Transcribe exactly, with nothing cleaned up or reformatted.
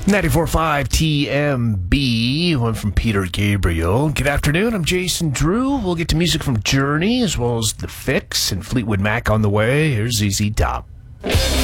ninety-four point five T M B, one from Peter Gabriel. Good afternoon, I'm Jason Drew. We'll get to music from Journey, as well as The Fix and Fleetwood Mac on the way. Here's Z Z Top.